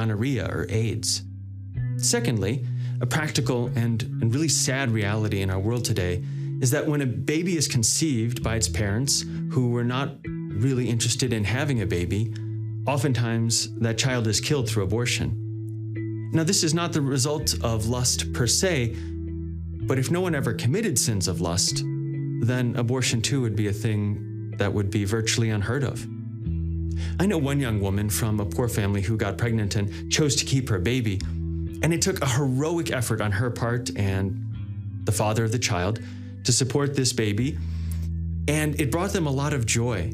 gonorrhea or AIDS. Secondly, a practical and really sad reality in our world today is that when a baby is conceived by its parents who were not really interested in having a baby, oftentimes that child is killed through abortion. Now, this is not the result of lust per se, but if no one ever committed sins of lust, then abortion too would be a thing that would be virtually unheard of. I know one young woman from a poor family who got pregnant and chose to keep her baby, and it took a heroic effort on her part and the father of the child to support this baby, and it brought them a lot of joy.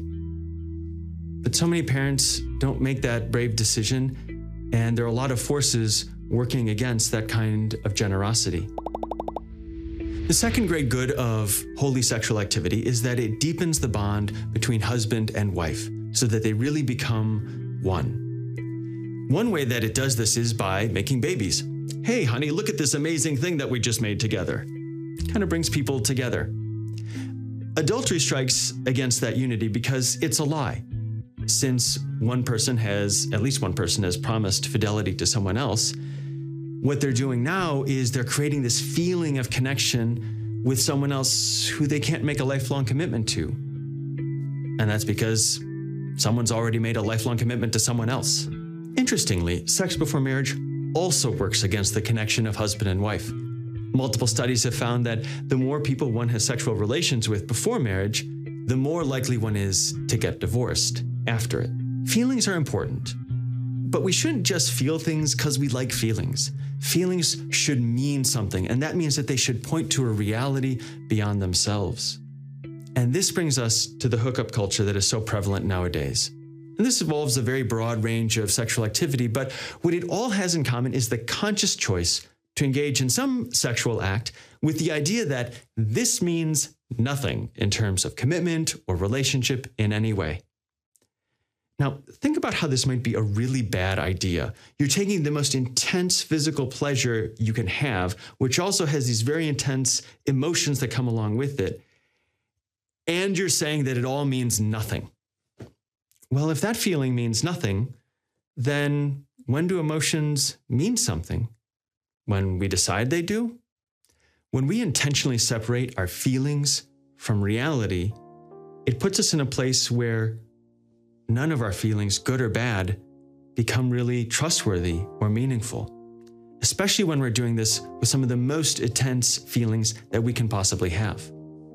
But so many parents don't make that brave decision, and there are a lot of forces working against that kind of generosity. The second great good of holy sexual activity is that it deepens the bond between husband and wife so that they really become one. One way that it does this is by making babies. Hey, honey, look at this amazing thing that we just made together. Kind of brings people together. Adultery strikes against that unity because it's a lie. Since at least one person has promised fidelity to someone else, what they're doing now is they're creating this feeling of connection with someone else who they can't make a lifelong commitment to. And that's because someone's already made a lifelong commitment to someone else. Interestingly, sex before marriage also works against the connection of husband and wife. Multiple studies have found that the more people one has sexual relations with before marriage, the more likely one is to get divorced after it. Feelings are important, but we shouldn't just feel things because we like feelings. Feelings should mean something, and that means that they should point to a reality beyond themselves. And this brings us to the hookup culture that is so prevalent nowadays. And this involves a very broad range of sexual activity, but what it all has in common is the conscious choice to engage in some sexual act with the idea that this means nothing in terms of commitment or relationship in any way. Now, think about how this might be a really bad idea. You're taking the most intense physical pleasure you can have, which also has these very intense emotions that come along with it, and you're saying that it all means nothing. Well, if that feeling means nothing, then when do emotions mean something? When we decide they do? When we intentionally separate our feelings from reality, it puts us in a place where none of our feelings, good or bad, become really trustworthy or meaningful, especially when we're doing this with some of the most intense feelings that we can possibly have.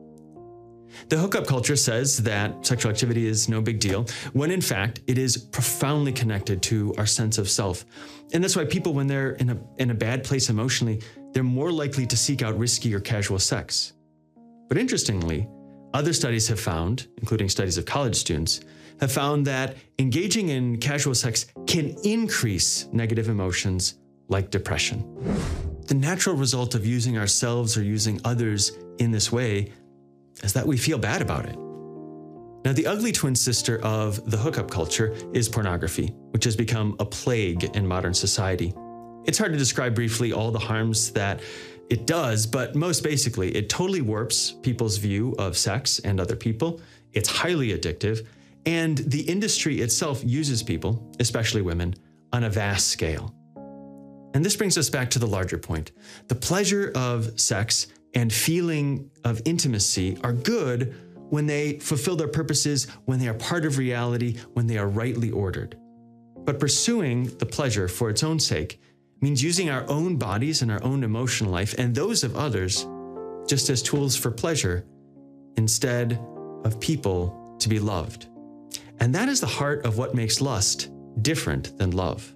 The hookup culture says that sexual activity is no big deal, when in fact it is profoundly connected to our sense of self. And that's why people, when they're in a bad place emotionally, they're more likely to seek out risky or casual sex. But interestingly, other studies have found, including studies of college students, have found that engaging in casual sex can increase negative emotions like depression. The natural result of using ourselves or using others in this way is that we feel bad about it. Now, the ugly twin sister of the hookup culture is pornography, which has become a plague in modern society. It's hard to describe briefly all the harms that it does, but most basically, it totally warps people's view of sex and other people. It's highly addictive, and the industry itself uses people, especially women, on a vast scale. And this brings us back to the larger point. The pleasure of sex and feeling of intimacy are good when they fulfill their purposes, when they are part of reality, when they are rightly ordered. But pursuing the pleasure for its own sake means using our own bodies and our own emotional life and those of others just as tools for pleasure instead of people to be loved. And that is the heart of what makes lust different than love.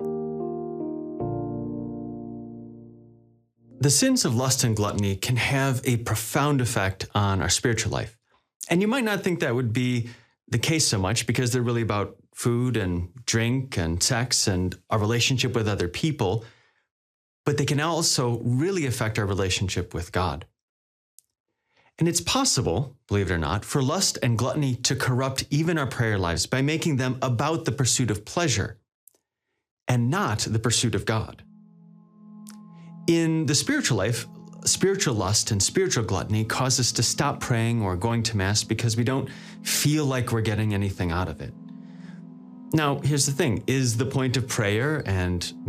The sins of lust and gluttony can have a profound effect on our spiritual life. And you might not think that would be the case so much because they're really about food and drink and sex and our relationship with other people, but they can also really affect our relationship with God. And it's possible, believe it or not, for lust and gluttony to corrupt even our prayer lives by making them about the pursuit of pleasure and not the pursuit of God. In the spiritual life, spiritual lust and spiritual gluttony cause us to stop praying or going to Mass because we don't feel like we're getting anything out of it. Now, here's the thing. Is the point of prayer and